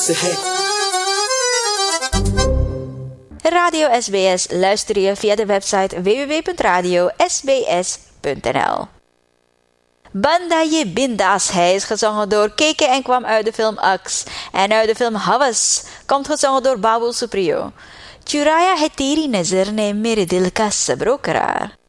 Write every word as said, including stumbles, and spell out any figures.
Radio S B S luister je via de website w w w punt radio s b s punt n l. Banda Ye Bindas Hai is gezongen door Keke en kwam uit de film Ux. En uit de film Havas komt gezongen door Babul Supriyo. Churaya hai teri nazar ne mere dil ka sabro karar.